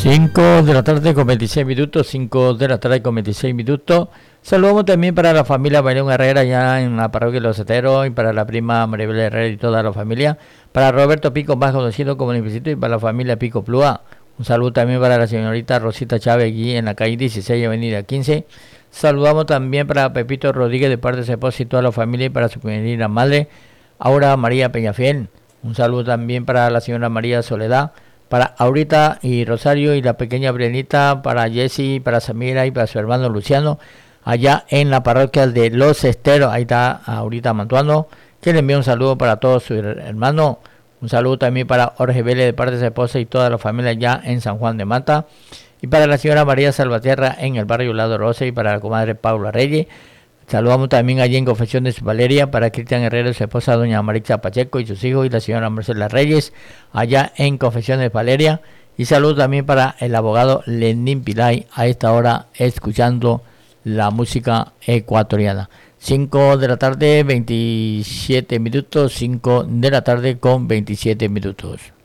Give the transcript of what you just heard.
5 de la tarde con 26 minutos, 5 de la tarde con 26 minutos. Saludamos también para la familia Bayón Herrera, ya en la parroquia de Los Eteros, y para la prima Maribel Herrera y toda la familia. Para Roberto Pico, más conocido como Nificito, y para la familia Pico Plúa. Un saludo también para la señorita Rosita Chávez, aquí en la calle 16, avenida 15. Saludamos también para Pepito Rodríguez, de parte de su esposa y toda la familia, y para su querida madre, Aura María Peñafiel. Un saludo también para la señora María Soledad, para Aurita y Rosario y la pequeña Brenita, para Jessy, para Samira y para su hermano Luciano, allá en la parroquia de Los Esteros. Ahí está Aurita Mantuano, que le envía un saludo para todos sus hermanos. Un saludo también para Jorge Vélez, de parte de su esposa y toda la familia allá en San Juan de Mata. Y para la señora María Salvatierra en el barrio Lado Rosa, y para la comadre Paula Reyes. Saludamos también allí en Confesiones Valeria para Cristian Herrera y su esposa doña Maritza Pacheco y sus hijos, y la señora Marcela Reyes allá en Confesiones Valeria. Y saludos también para el abogado Lenín Pilay, a esta hora escuchando la música ecuatoriana. 5 de la tarde, 27 minutos, 5 de la tarde con 27 minutos.